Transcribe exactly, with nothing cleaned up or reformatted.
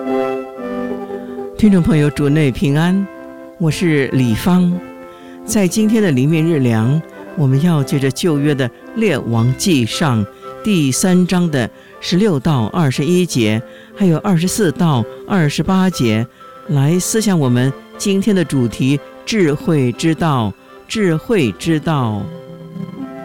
听众朋友，主内平安，我是李芳。在今天的灵命日粮，我们要借着旧约的列王纪上第三章的十六到二十一节，还有二十四到二十八节，来思想我们今天的主题：智慧之道，智慧之道。